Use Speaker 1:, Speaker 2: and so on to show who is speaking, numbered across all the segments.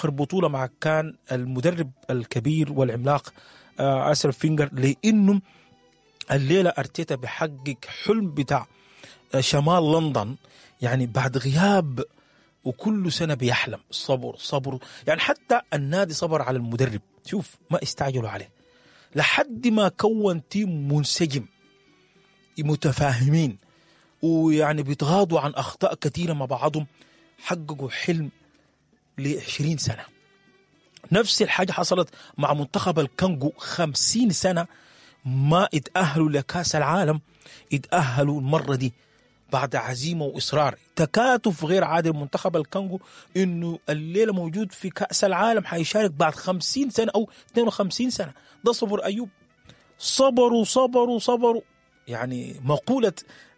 Speaker 1: آخر بطولة مع كان المدرب الكبير والعملاق أرسنال فينجر، لأنه الليلة أرتيتا بحقق حلم بتاع شمال لندن، يعني بعد غياب وكل سنة بيحلم. صبر يعني حتى النادي صبر على المدرب، شوف ما استعجلوا عليه لحد ما كون تيم منسجم متفاهمين، ويعني بيتغاضوا عن أخطاء كثيرة مع بعضهم، حققوا حلم ل20 سنة. نفس الحاجة حصلت مع منتخب الكونغو، 50 سنة ما اتأهلوا لكأس العالم، اتأهلوا المرة دي بعد عزيمة وإصرار، تكاتف غير عادل. منتخب الكونغو إنه الليلة موجود في كأس العالم، حيشارك بعد 50 سنة أو 52 سنة. ده صبر أيوب، صبروا. يعني مقولة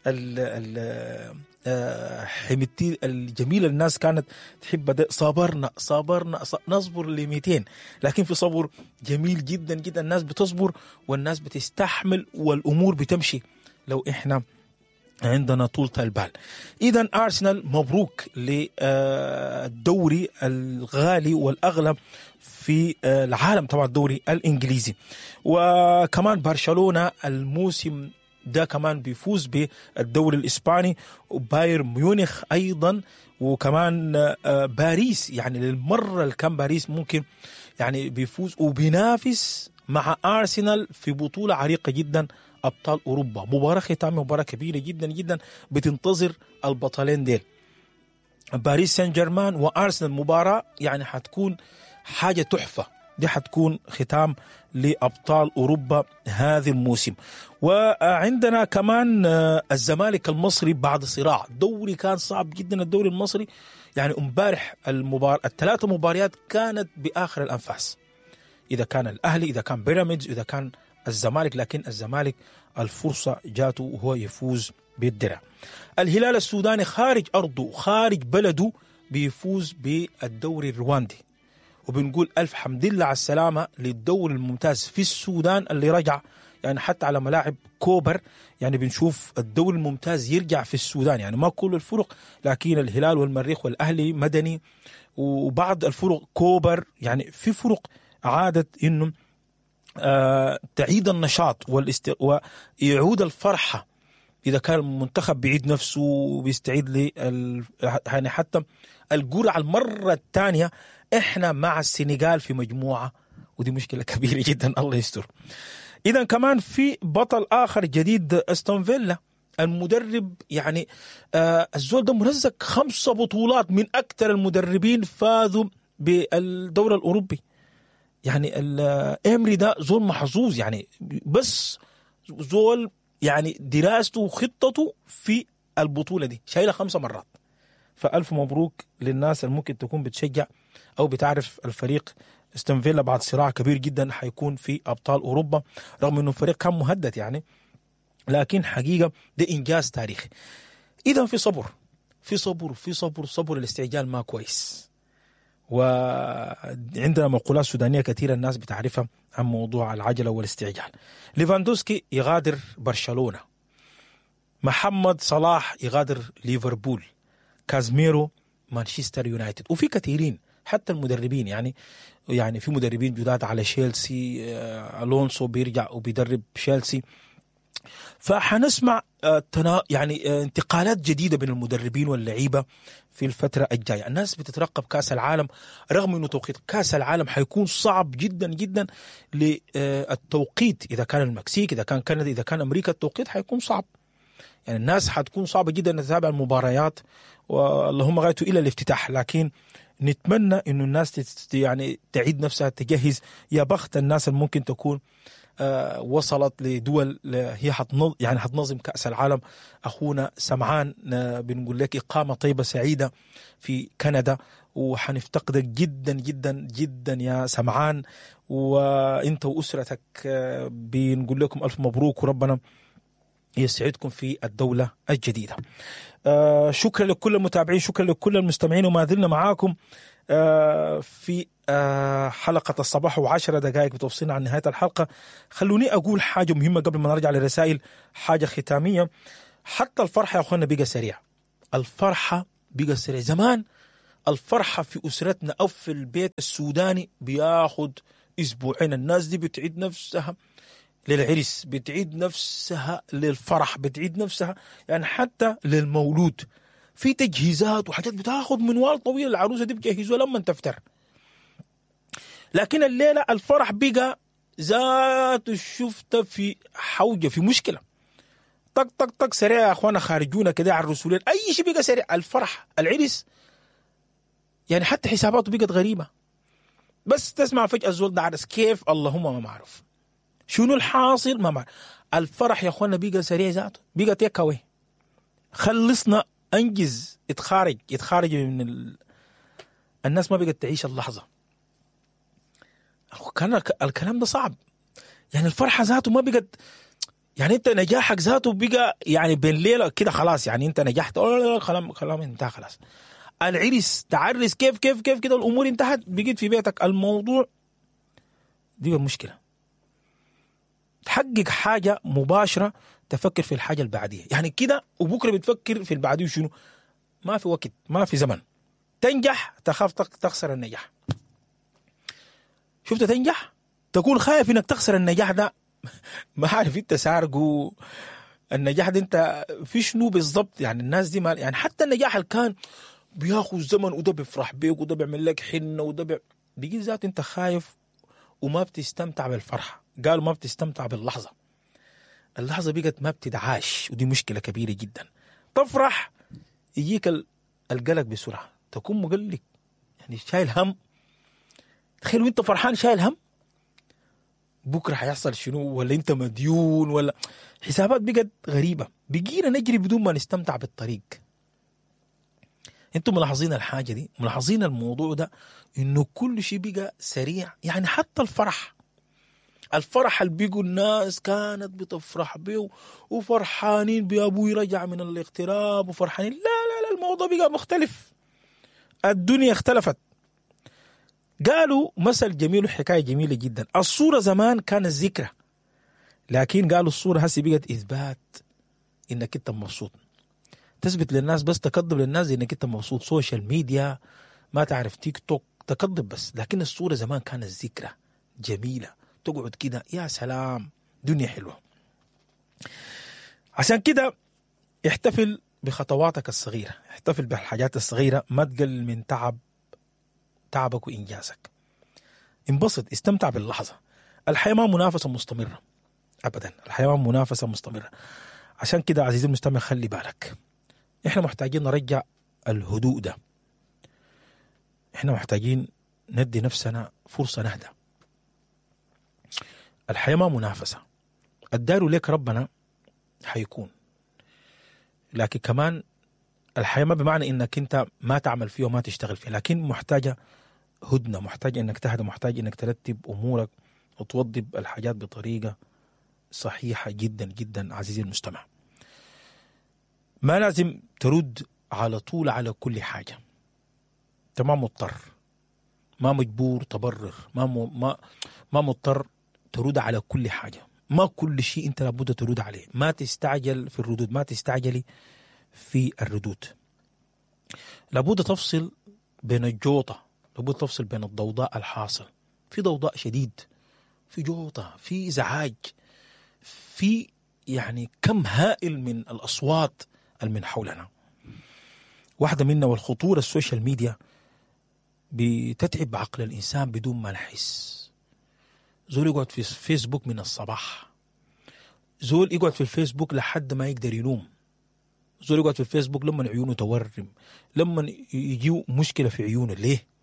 Speaker 1: حميدتي الجميلة، الناس كانت تحب صبرنا نصبر ل200، لكن في صبر جميل جدا جدا. الناس بتصبر والناس بتستحمل والأمور بتمشي لو إحنا عندنا طولة البال. إذن أرسنال مبروك للدوري الغالي والأغلى في العالم، طبعا الدوري الإنجليزي. وكمان برشلونة الموسم ده كمان بيفوز بالدوري الإسباني، وباير ميونخ أيضا، وكمان باريس، يعني للمرة اللي كان باريس ممكن يعني بيفوز وبينافس مع أرسنال في بطولة عريقة جدا، أبطال أوروبا. مباراة ختامية، مباراة كبيرة جدا جدا بتنتظر البطلين ديل، باريس سان جيرمان وأرسنال. مباراة يعني حتكون حاجة تحفة، دي حتكون ختام لأبطال أوروبا هذا الموسم. وعندنا كمان الزمالك المصري بعد صراع دوري كان صعب جدا. الدوري المصري يعني امبارح الثلاثة مباريات كانت بآخر الأنفاس، إذا كان الأهلي، إذا كان بيراميدز، إذا كان الزمالك، لكن الزمالك الفرصة جاته وهو يفوز بالدرع. الهلال السوداني خارج أرضه خارج بلده بيفوز بالدوري الرواندي، وبنقول ألف حمد لله على السلامة للدوري الممتاز في السودان اللي رجع، يعني حتى على ملاعب كوبر يعني بنشوف الدوري الممتاز يرجع في السودان. يعني ما كل الفرق، لكن الهلال والمريخ والأهلي مدني وبعض الفرق كوبر، يعني في فرق عادت إنه تعيد النشاط ويعود الفرحة إذا كان المنتخب بيعيد نفسه وبيستعيد يعني حتى القرعة المرة الثانية. إحنا مع السنغال في مجموعة، ودي مشكلة كبيرة جدا، الله يستر. إذا كمان في بطل آخر جديد، أستون فيلا. المدرب يعني الزول ده مرزق 5 بطولات، من أكثر المدربين فازوا بالدورة الأوروبي. يعني الإمري ده زول محظوظ، يعني بس زول يعني دراسته وخطته في البطولة دي شايلة 5 مرات. فألف مبروك للناس اللي ممكن تكون بتشجع أو بتعرف الفريق أستون فيلا بعد صراع كبير جدا حيكون في أبطال أوروبا، رغم أنه الفريق كان مهدد يعني، لكن حقيقة ده إنجاز تاريخي. إذا في صبر الاستعجال ما كويس. وعندنا مقولات سودانية كثيرة الناس بتعرفها عن موضوع العجلة والاستعجال. ليفاندوسكي يغادر برشلونة، محمد صلاح يغادر ليفربول، كازميرو مانشستر يونايتد، وفي كثيرين حتى المدربين يعني في مدربين جداد على تشيلسي، ألونسو بيرجع وبيدرب تشيلسي. فحنسمع يعني انتقالات جديدة بين المدربين واللعيبة في الفترة الجاية. الناس بتترقب كأس العالم، رغم أنه توقيت كأس العالم حيكون صعب جدا جدا للتوقيت، إذا كان المكسيك، إذا كان كندا، إذا كان أمريكا، التوقيت حيكون صعب. يعني الناس حتكون صعبة جدا تتابع المباريات، واللهم غايته إلى الافتتاح. لكن نتمنى إنه الناس يعني تعيد نفسها، تجهز. يا بخت الناس اللي ممكن تكون وصلت لدول هي حتنظم كأس العالم. أخونا سمعان بنقول لك إقامة طيبة سعيدة في كندا، وحنفتقدك جدا جدا جدا يا سمعان، وإنت وأسرتك بنقول لكم ألف مبروك، وربنا يسعدكم في الدولة الجديدة. شكرا لكل المتابعين، شكرا لكل المستمعين، وما زلنا معاكم في حلقة الصباح و10 دقائق بتوصلنا عن نهاية الحلقة. خلوني أقول حاجة مهمة قبل ما نرجع للرسائل، حاجة ختامية. حتى الفرحة يا أخوانا بقى سريع، الفرحة بقى سريع. زمان الفرحة في أسرتنا أو في البيت السوداني بياخد أسبوعين. الناس دي بتعيد نفسها للعرس، بتعيد نفسها للفرح، بتعيد نفسها يعني حتى للمولود. في تجهيزات وحاجات بتاخد منوال طويل، العروسة دي بتجهزوها لما تفتر. لكن الليلة الفرح بقى ذات شفت في حوجة، في مشكلة، طق طق طق سريع يا اخوانا، خارجونا كده على الرسولين، اي شيء بقى سريع. الفرح العرس يعني حتى حساباته بقت غريبة، بس تسمع فجأة الزول ده عرس كيف، اللهم ما معرف شنو الحاصل، ما معرف. الفرح يا اخوانا بقى سريع ذاته، بقى تيك اواي، خلصنا انجز، يتخارج من الناس ما بقت تعيش اللحظة. كان الكلام ده صعب، يعني الفرحة ذاته ما بقت، يعني انت نجاحك ذاته بقى يعني بين ليلة كده خلاص، يعني انت نجحت كلام انتهى خلاص. العرس تعرس كيف كده الامور انتهت، بقيت في بيتك، الموضوع دي مشكلة. تحقق حاجة مباشرة تفكر في الحاجة البعدية، يعني كده وبكرة بتفكر في البعدية شنو، ما في وقت، ما في زمن. تنجح تخاف تخسر النجاح، شفت تنجح تكون خايف انك تخسر النجاح ده. ما عارف انت سارقه النجاح ده انت في شنو بالضبط، يعني الناس دي ما يعني حتى النجاح اللي كان بياخذ زمن وده بيفرح بيك وده بيعمل لك حنه وده بيجي ذات انت خايف وما بتستمتع بالفرحه. قالوا ما بتستمتع باللحظه، اللحظه بقت ما بتدعاش، ودي مشكله كبيره جدا. تفرح يجيك القلق بسرعه، تكون مقلق يعني شايل هم. تخيل وانت فرحان شايل هم بكره حيحصل شنو، ولا انت مديون، ولا حسابات بقت غريبه. بقينا نجري بدون ما نستمتع بالطريق. انتم ملاحظين الحاجه دي، ملاحظين الموضوع ده، انه كل شيء بقى سريع. يعني حتى الفرح اللي بيقوا الناس كانت بتفرح به وفرحانين بابوي رجع من الاغتراب وفرحانين، لا الموضوع بقى مختلف، الدنيا اختلفت. قالوا مثل جميل وحكايه جميله جدا، الصوره زمان كانت ذكرى، لكن قالوا الصوره هسه بقت اثبات انك انت مبسوط. تثبت للناس بس، تكذب للناس انك انت مبسوط. سوشيال ميديا ما تعرف، تيك توك، تكذب بس. لكن الصوره زمان كانت ذكرى جميله، تقعد كده يا سلام، دنيا حلوه. عشان كده احتفل بخطواتك الصغيره، احتفل بالحاجات الصغيره، ما تقلل من تعبك وانجازك. انبسط، استمتع باللحظه. الحياه ما منافسه مستمره ابدا، الحياه ما منافسه مستمره. عشان كده عزيزي المستمع خلي بالك، احنا محتاجين نرجع الهدوء ده، احنا محتاجين ندي نفسنا فرصه نهدى. الحياه ما منافسه، الدار لك ربنا حيكون، لكن كمان الحياه ما بمعنى انك انت ما تعمل فيها وما تشتغل فيها، لكن محتاجه هدنه، محتاج انك تهدى، محتاج انك ترتب امورك وتوضب الحاجات بطريقه صحيحه جدا جدا. عزيزي المستمع، ما لازم ترد على طول على كل حاجه، انت ما مضطر، ما مجبور تبرر، ما مضطر ترد على كل حاجه، ما كل شيء انت لابد ترد عليه. ما تستعجل في الردود، ما تستعجلي في الردود. لابد تفصل بين الجوطه، لابد تفصل بين الضوضاء الحاصل. في ضوضاء شديد، في جوطه، في ازعاج، في يعني كم هائل من الاصوات من حولنا. واحده منا والخطوره السوشيال ميديا بتتعب عقل الانسان بدون ما نحس. زول يقعد في فيسبوك من الصباح، زول يقعد في الفيسبوك لحد ما يقدر ينوم، زول يقعد في الفيسبوك لما عيونه تورم، لما يجيو مشكلة في عيونه.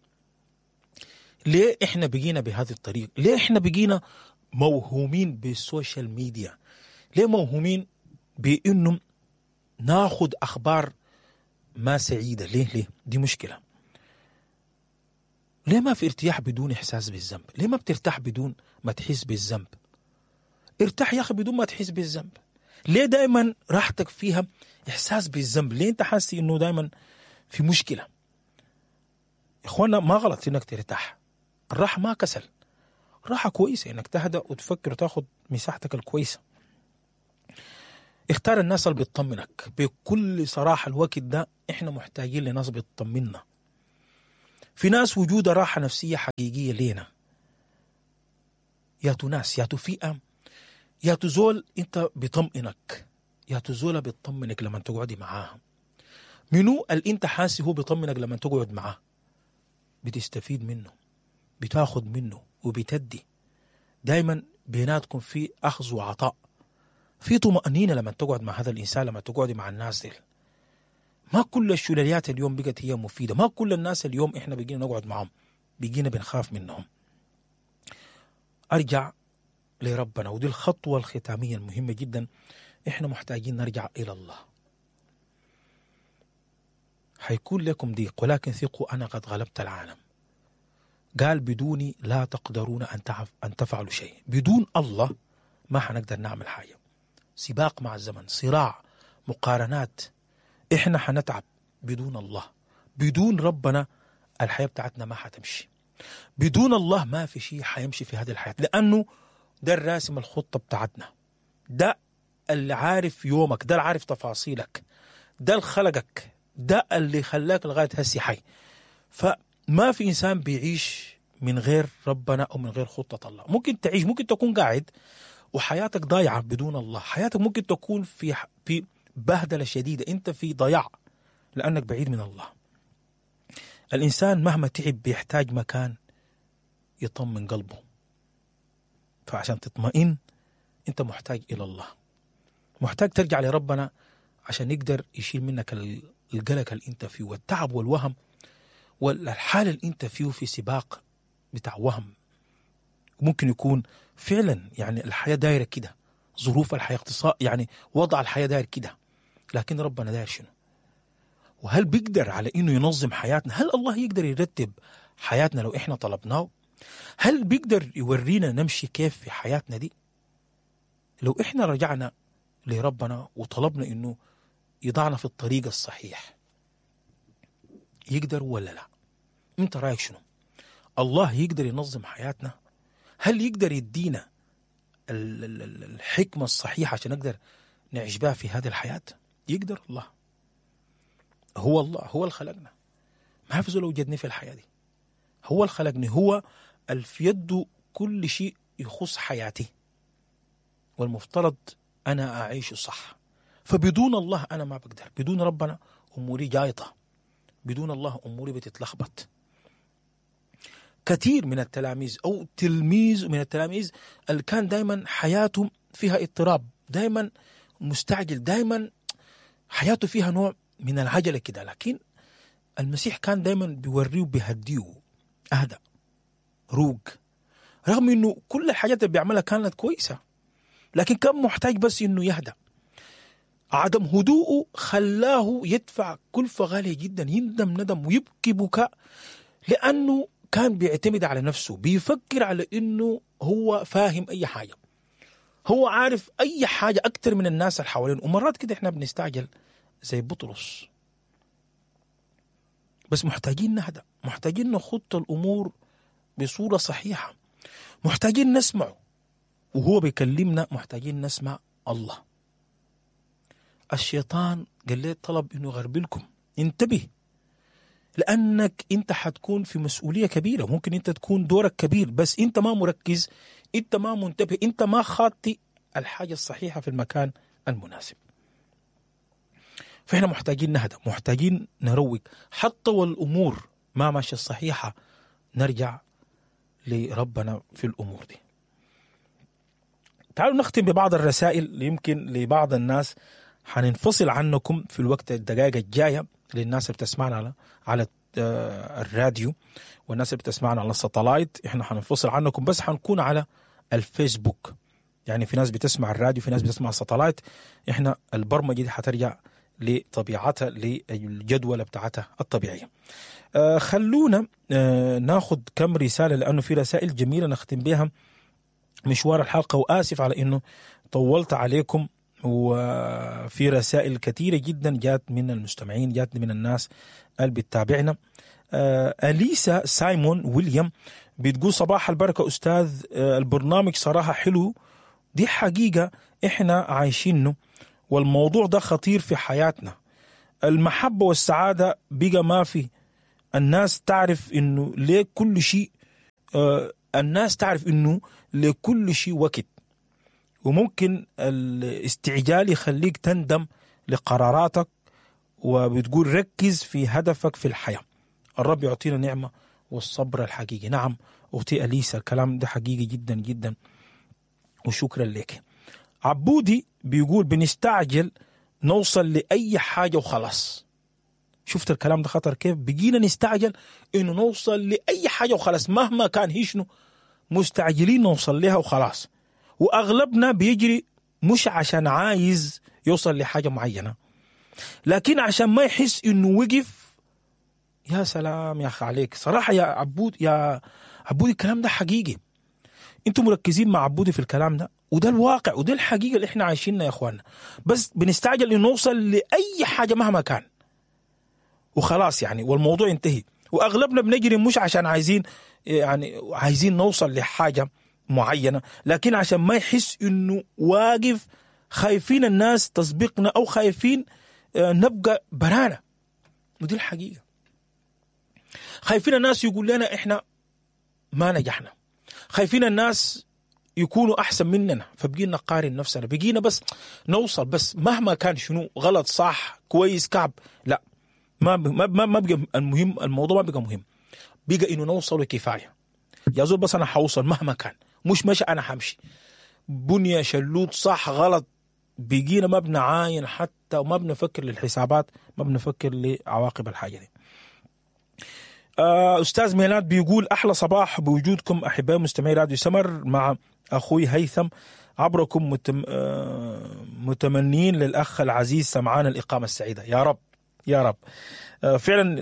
Speaker 1: ليه احنا بقينا بهذه الطريقة؟ ليه احنا بقينا موهومين بالسوشيال ميديا؟ ليه موهومين بانه ناخد اخبار ما سعيدة؟ ليه دي مشكلة. ليه ما في ارتياح بدون احساس بالذنب؟ ليه ما بترتاح بدون ما تحس بالذنب؟ ارتاح يا اخي بدون ما تحس بالذنب. ليه دائما راحتك فيها احساس بالذنب؟ ليه انت حاسس انه دائما في مشكله؟ يا اخوانا ما غلط انك ترتاح، الراحه ما كسل، راحه كويسه انك تهدأ وتفكر وتاخد مساحتك الكويسه. اختار الناس اللي بتطمنك بكل صراحه. الوقت ده احنا محتاجين لناس بتطمنا، في ناس وجود راحة نفسية حقيقية لينا، يا ناس يا فئة يا زول انت بيطمئنك، يا زول بيطمئنك لما تقعدي معاها. منو اللي انت حاسس هو بيطمئنك لما تقعد معاه؟ بتستفيد منه، بتاخد منه وبتدي، دايما بيناتكم في أخذ وعطاء، في طمأنينة لما تقعد مع هذا الإنسان، لما تقعد مع الناس دي. ما كل الشلاليات اليوم بقت هي مفيدة، ما كل الناس اليوم إحنا بقينا نقعد معهم، بقينا بنخاف منهم. أرجع لربنا، ودي الخطوة الختامية المهمة جدا. إحنا محتاجين نرجع إلى الله. حيكون لكم ضيق ولكن ثقوا أنا قد غلبت العالم. قال بدوني لا تقدرون أن تفعلوا شيء. بدون الله ما حنقدر نعمل حاجة. سباق مع الزمن، صراع، مقارنات. إحنا حنتعب بدون الله. بدون ربنا الحياة بتاعتنا ما حتمشي. بدون الله ما في شيء حيمشي في هذه الحياة، لأنه ده الراسم الخطة بتاعتنا، ده اللي عارف يومك، ده اللي عارف تفاصيلك، ده اللي خلقك، ده اللي خلاك لغاية هسي حي. فما في إنسان بيعيش من غير ربنا أو من غير خطة الله. ممكن تعيش، ممكن تكون قاعد وحياتك ضايعة بدون الله. حياتك ممكن تكون في بهدلة شديدة، أنت في ضياع لأنك بعيد من الله. الإنسان مهما تعب بيحتاج مكان يطمن قلبه، فعشان تطمئن أنت محتاج إلى الله، محتاج ترجع لربنا عشان يقدر يشيل منك القلق اللي أنت فيه والتعب والوهم والحال اللي أنت فيه في سباق بتاع وهم. ممكن يكون فعلا يعني الحياة دايرة كده، ظروف الحياة اقتصاد يعني وضع الحياة داير كده، لكن ربنا داير شنو؟ وهل بيقدر على إنه ينظم حياتنا؟ هل الله يقدر يرتب حياتنا لو إحنا طلبناه؟ هل بيقدر يورينا نمشي كيف في حياتنا دي؟ لو إحنا رجعنا لربنا وطلبنا إنه يضعنا في الطريق الصحيح، يقدر ولا لا؟ أنت رأيك شنو؟ الله يقدر ينظم حياتنا؟ هل يقدر يدينا الحكمة الصحيحة عشان نقدر نعيش بها في هذه الحياة؟ يقدر الله. هو الله هو اللي خلقنا، ما في زول وجدني في الحياة دي، هو اللي خلقني، هو اللي في يده كل شيء يخص حياتي، والمفترض أنا أعيش صح. فبدون الله أنا ما بقدر، بدون ربنا أموري جايطة، بدون الله أموري بتتلخبط. كثير من التلاميذ أو تلميذ من التلاميذ اللي كان دايما حياتهم فيها اضطراب، دايما مستعجل، دايما حياته فيها نوع من العجلة كده، لكن المسيح كان دايما بيوريه بيهديه، أهدى، روق، رغم إنه كل الحاجات اللي بيعملها كانت كويسة، لكن كان محتاج بس إنه يهدى. عدم هدوءه خلاه يدفع كلفة غالية جدا، يندم ندم ويبكي بكاء، لأنه كان بيعتمد على نفسه، بيفكر على إنه هو فاهم أي حاجة، هو عارف أي حاجة أكتر من الناس اللي حوالين. ومرات كده إحنا بنستعجل زي بطرس. بس محتاجين نهدى، محتاجين نخط الأمور بصورة صحيحة، محتاجين نسمعه وهو بيكلمنا، محتاجين نسمع الله. الشيطان قال لي طلب إنه يغربلكم، انتبه، لأنك أنت حتكون في مسؤولية كبيرة، ممكن أنت تكون دورك كبير بس أنت ما مركز، أنت ما منتبه، أنت ما خاطي الحاجة الصحيحة في المكان المناسب. فإحنا محتاجين نهدى، محتاجين نروق، حتى والأمور ما ماشية الصحيحة نرجع لربنا في الأمور دي. تعالوا نختم ببعض الرسائل اللي يمكن لبعض الناس. حننفصل عنكم في الوقت الدقائق الجاية للناس اللي بتسمعنا على الراديو والناس اللي بتسمعنا على الساتلايت. احنا حننفصل عنكم بس حنكون على الفيسبوك، يعني في ناس بتسمع الراديو في ناس بتسمع الساتلايت. احنا البرمجة دي حترجع لطبيعتها للجدولة بتاعتها الطبيعية. خلونا ناخد كم رسالة لأنه في رسائل جميلة نختم بها مشوار الحلقة، وآسف على أنه طولت عليكم. وفي رسائل كثيرة جدا جات من المستمعين، جات من الناس اللي بتتابعنا. أليسا سايمون ويليام بتقول صباح البركة أستاذ، البرنامج صراحة حلو، دي حقيقة إحنا عايشينه والموضوع ده خطير في حياتنا. المحبة والسعادة بقى ما في الناس تعرف إنه ليه كل شيء الناس تعرف إنه لكل شيء وقت، وممكن الاستعجال يخليك تندم لقراراتك، وبتقول ركز في هدفك في الحياة. الرب يعطينا نعمة والصبر الحقيقي. نعم أختي أليسا، الكلام ده حقيقي جدا جدا، وشكرا لك. عبودي بيقول بنستعجل نوصل لأي حاجة وخلاص. شفت الكلام ده خطر كيف؟ بقينا نستعجل إنه نوصل لأي حاجة وخلاص، مهما كان هي شنو، مستعجلين نوصل لها وخلاص. وأغلبنا بيجري مش عشان عايز يوصل لحاجة معينة، لكن عشان ما يحس إنه وقف. يا سلام يا أخي عليك صراحة يا عبودي الكلام ده حقيقي. انتم مركزين مع عبودي في الكلام ده، وده الواقع وده الحقيقة اللي احنا عايشينها يا اخواننا. بس بنستعجل إنه نوصل لأي حاجة مهما كان وخلاص يعني، والموضوع ينتهي. وأغلبنا بنجري مش عشان عايزين نوصل لحاجة معينة، لكن عشان ما يحس إنه واقف، خايفين الناس تسبقنا أو خايفين نبقى برانا. ودي الحقيقة. خايفين الناس يقول لنا إحنا ما نجحنا، خايفين الناس يكونوا أحسن مننا، فبقينا نقارن نفسنا، بقينا بس نوصل بس مهما كان شنو غلط صح كويس كعب، لا ما بقى المهم، الموضوع ما بقى مهم، بقى إنه نوصل كفاية. يا زول بس أنا حوصل مهما كان، مش أنا حمشي بنية شلوت صح غلط، بقينا ما بنعاين حتى وما بنفكر للحسابات، ما بنفكر لعواقب الحاجة دي. أستاذ ميلاد بيقول أحلى صباح بوجودكم أحبائي مستمعي راديو سمر، مع أخوي هيثم عبركم متمنين للأخ العزيز سمعان الإقامة السعيدة. يا رب يا رب. فعلا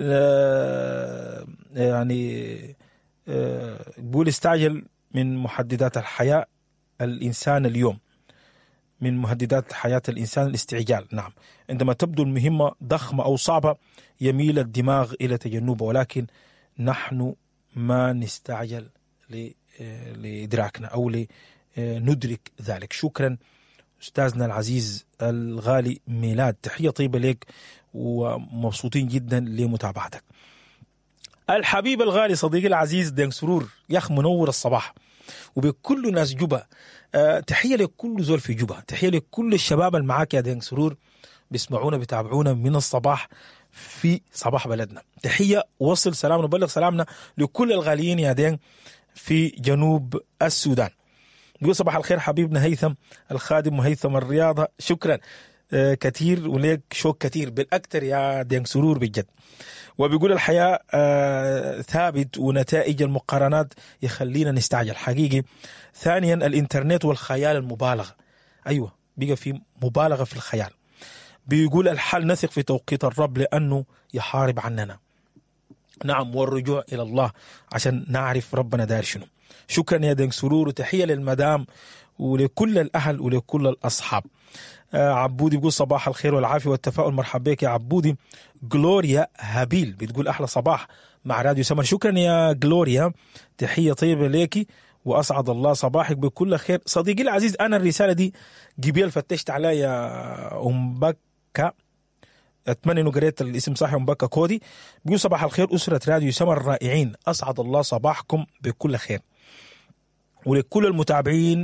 Speaker 1: يعني بقول استعجل من محددات الحياة الإنسان اليوم، من مهددات حياة الإنسان الاستعجال. نعم، عندما تبدو المهمة ضخمة أو صعبة يميل الدماغ إلى تجنبها، ولكن نحن ما نستعجل لإدراكنا أو لندرك ذلك. شكرا أستاذنا العزيز الغالي ميلاد، تحية طيبة لك ومبسوطين جدا لمتابعتك. الحبيب الغالي صديقي العزيز دين سرور، يخ منور الصباح وبكل ناس جبا. تحية لكل زول في جبا، تحية لكل الشباب اللي معاك يا دين سرور، بيسمعونا بيتابعونا من الصباح في صباح بلدنا. تحية وصل سلامنا وبلغ سلامنا لكل الغاليين يا دين في جنوب السودان. بيقول صباح الخير حبيبنا هيثم الخادم وهيثم الرياضة، شكرا كثير وليك شوك كثير بالأكثر يا دين سرور بجد. وبيقول الحياة ثابت ونتائج المقارنات يخلينا نستعجل حقيقي. ثانيا الإنترنت والخيال المبالغة، أيوة بيقى في مبالغة في الخيال. بيقول الحل نثق في توقيت الرب لأنه يحارب عننا. نعم، والرجوع إلى الله عشان نعرف ربنا داير شنو. شكرا يا دين سرور، وتحية للمدام ولكل الأهل ولكل الأصحاب. عبودي بيقول صباح الخير والعافية والتفاؤل، مرحبا بك يا عبودي. جلوريا هابيل بتقول أحلى صباح مع راديو سمر. شكرا يا جلوريا، تحية طيبة ليكي وأسعد الله صباحك بكل خير. صديقي العزيز، أنا الرسالة دي جبيل فتشت عليها يا أمبكا، أتمنى أنه قريت الاسم صح، أمبكا كودي. بيقول صباح الخير أسرة راديو سمر رائعين، أسعد الله صباحكم بكل خير. ولكل المتابعين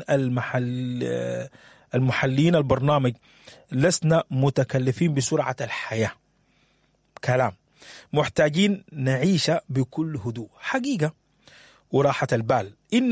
Speaker 1: المحلين البرنامج، لسنا متكلفين بسرعة الحياة، كلام محتاجين نعيش بكل هدوء حقيقة وراحة البال.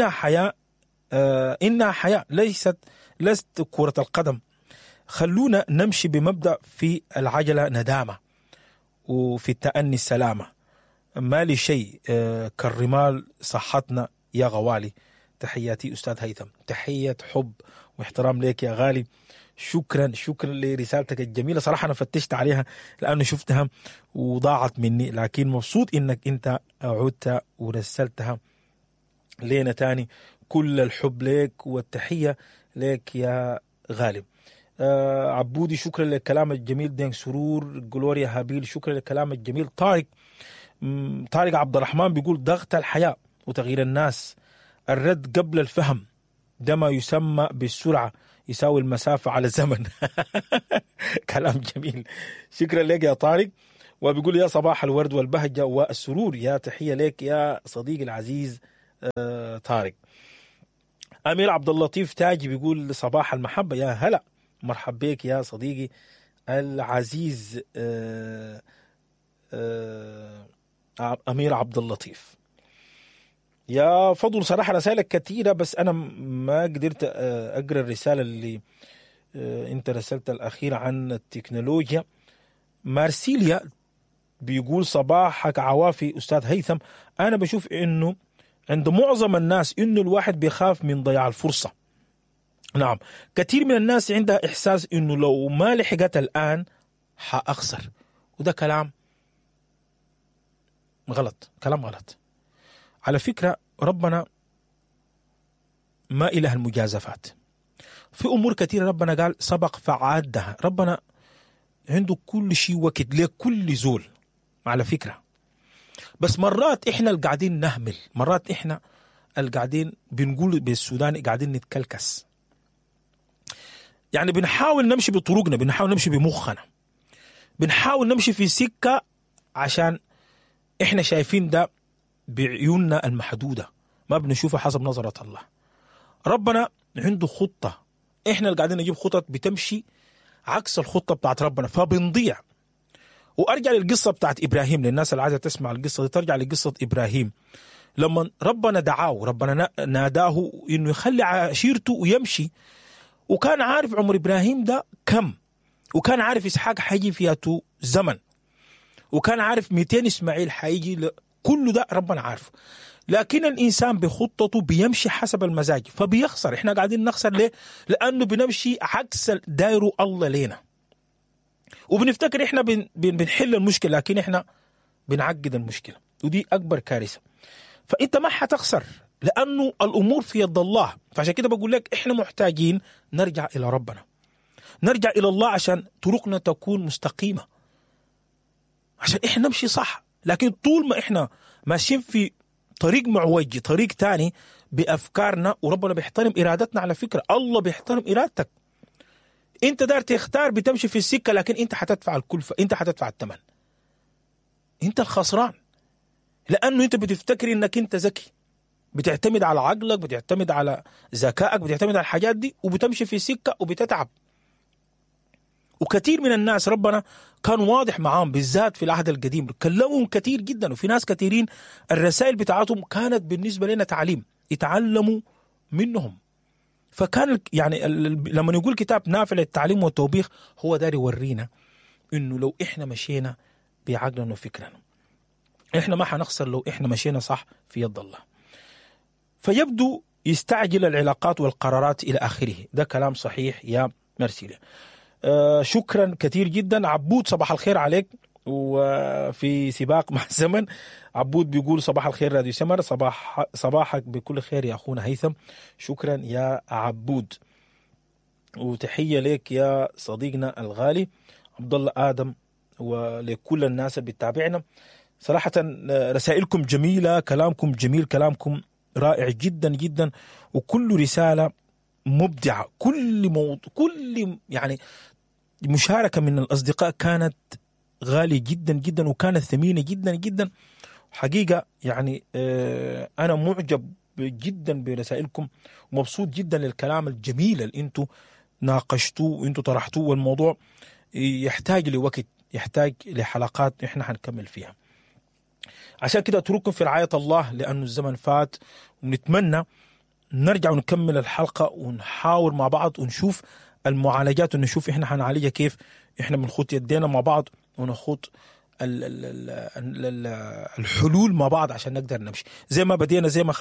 Speaker 1: إنها حياة لست كرة القدم. خلونا نمشي بمبدأ في العجلة ندامة وفي التأني السلامة، ما لي شيء كالرمال صحتنا يا غوالي. تحياتي أستاذ هيثم، تحية حب واحترام لك يا غالي. شكرا لرسالتك الجميلة، صراحة أنا فتشت عليها لأنه شفتها وضاعت مني، لكن مبسوط إنك أنت عدت ورسلتها لينا تاني. كل الحب لك والتحية لك يا غالب. عبودي شكرا للكلام الجميل. دين سرور جلوريا هابيل شكرا للكلام الجميل. طارق عبد الرحمن بيقول ضغط الحياة وتغيير الناس، الرد قبل الفهم، ده ما يسمى بالسرعة يساوي المسافة على الزمن. كلام جميل، شكرا لك يا طارق. وبيقول يا صباح الورد والبهجة والسرور، يا تحية لك يا صديقي العزيز طارق. أمير عبد اللطيف تاجي بيقول صباح المحبة، يا هلا مرحب بك يا صديقي العزيز أمير عبد اللطيف. يا فضل صراحة رسائلك كثيرة، بس أنا ما قدرت أقرأ الرسالة اللي أنت رسلت الأخيرة عن التكنولوجيا. مارسيليا بيقول صباحك عوافي أستاذ هيثم. أنا بشوف إنه عند معظم الناس إنه الواحد بيخاف من ضياع الفرصة. نعم، كثير من الناس عندها إحساس إنه لو ما لحقت الآن حأخسر، وده كلام غلط، كلام غلط. على فكرة ربنا ما إله المجازفات، في أمور كثيرة ربنا قال سبق فعادها. ربنا عنده كل شيء وقت لكل زول على فكرة. بس مرات إحنا اللي قاعدين نهمل، مرات إحنا اللي قاعدين بنقول بالسوداني قاعدين نتكلكس، يعني بنحاول نمشي بطرقنا، بنحاول نمشي بمخنا، بنحاول نمشي في سكة عشان إحنا شايفين ده بعيوننا المحدودة، ما بنشوفها حسب نظرة الله. ربنا عنده خطة، إحنا اللي قاعدين نجيب خطط بتمشي عكس الخطة بتاعت ربنا فبنضيع. وأرجع للقصة بتاعت إبراهيم، للناس اللي عايزة تسمع القصة دي ترجع لقصة إبراهيم. لما ربنا دعاه، ربنا ناداه إنه يخلي عشيرته ويمشي، وكان عارف عمر إبراهيم ده كم، وكان عارف إسحاق حيجي فياته زمن، وكان عارف 200 إسماعيل حيجي، كله ده ربنا عارفه. لكن الإنسان بخطته بيمشي حسب المزاج فبيخسر. إحنا قاعدين نخسر ليه؟ لأنه بنمشي عكس دايره الله لينا، وبنفتكر إحنا بنحل المشكلة، لكن إحنا بنعقد المشكلة، ودي أكبر كارثة. فأنت ما حتخسر لأنه الأمور في يد الله. فعشان كده بقول لك إحنا محتاجين نرجع إلى ربنا، نرجع إلى الله عشان طرقنا تكون مستقيمة، عشان إحنا نمشي صح. لكن طول ما إحنا ماشيين في طريق معوج، طريق تاني بأفكارنا، وربنا بيحترم إرادتنا على فكرة، الله بيحترم إرادتك. أنت دار تختار بتمشي في السكة، لكن أنت حتدفع الكلفة، أنت حتدفع الثمن، أنت الخسران، لأنه أنت بتفتكر إنك أنت ذكي، بتعتمد على عقلك، بتعتمد على ذكائك، بتعتمد على الحاجات دي، وبتمشي في سكة وبتتعب. وكثير من الناس ربنا كان واضح معاهم، بالذات في العهد القديم كلمهم كثير جدا، وفي ناس كثيرين الرسائل بتاعتهم كانت بالنسبة لنا تعليم، يتعلموا منهم. فكان يعني لما نقول كتاب نافع للتعليم والتوبيخ، هو داري يورينا انه لو احنا مشينا بعقلنا وفكرنا، احنا ما حنخسر لو احنا مشينا صح في يد الله. فيبدو يستعجل العلاقات والقرارات الى اخره. ده كلام صحيح يا مرسيليا. شكرا كثير جدا. عبود صباح الخير عليك، وفي سباق مع الزمن. عبود بيقول صباح الخير راديو سمر، صباحك بكل خير يا أخونا هيثم. شكرا يا عبود، وتحية لك يا صديقنا الغالي عبد الله آدم، ولكل الناس اللي بتتابعنا. صراحة رسائلكم جميلة، كلامكم جميل، كلامكم رائع جدا جدا، وكل رسالة مبدعة، كل يعني مشاركة من الأصدقاء كانت غالية جدا جدا، وكانت ثمينة جدا جدا حقيقة. يعني أنا معجب جدا برسائلكم، ومبسوط جدا للكلام الجميل اللي أنتوا ناقشتوه وأنتوا طرحتوه، والموضوع يحتاج لوقت، يحتاج لحلقات إحنا هنكمل فيها. عشان كده أترككم في رعاية الله، لأنه الزمن فات، ونتمنى نرجع ونكمل الحلقة ونحاور مع بعض ونشوف المعالجات، ونشوف إحنا هنعالجها كيف. إحنا بنخوض يدينا مع بعض ونخوض الحلول مع بعض عشان نقدر نمشي زي ما بدينا، زي ما